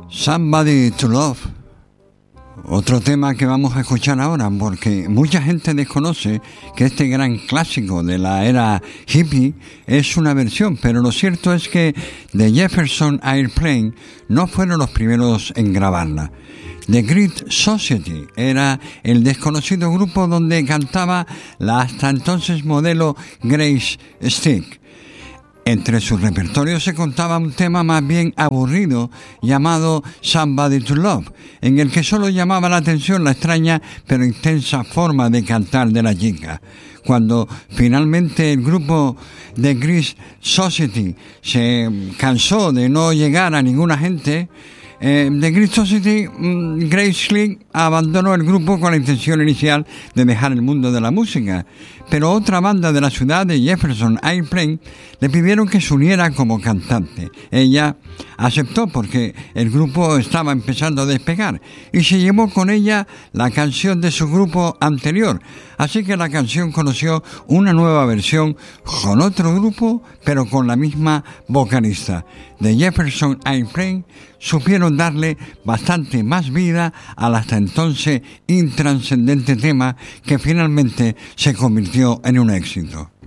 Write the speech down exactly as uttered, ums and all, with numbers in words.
Somebody to Love, otro tema que vamos a escuchar ahora, porque mucha gente desconoce que este gran clásico de la era hippie es una versión, pero lo cierto es que The Jefferson Airplane no fueron los primeros en grabarla. The Great Society era el desconocido grupo donde cantaba la hasta entonces modelo Grace Stick. Entre sus repertorios se contaba un tema más bien aburrido llamado Somebody to Love, en el que solo llamaba la atención la extraña pero intensa forma de cantar de la chica. Cuando finalmente el grupo The Great Society se cansó de no llegar a ninguna gente, Eh, The Great Society, mm, Grace Slick abandonó el grupo con la intención inicial de dejar el mundo de la música, pero otra banda de la ciudad de Jefferson Airplane le pidieron que se uniera como cantante. Ella aceptó porque el grupo estaba empezando a despegar y se llevó con ella la canción de su grupo anterior, así que la canción conoció una nueva versión con otro grupo pero con la misma vocalista. The Jefferson Airplane supieron darle bastante más vida al hasta entonces intranscendente tema que finalmente se convirtió en un éxito.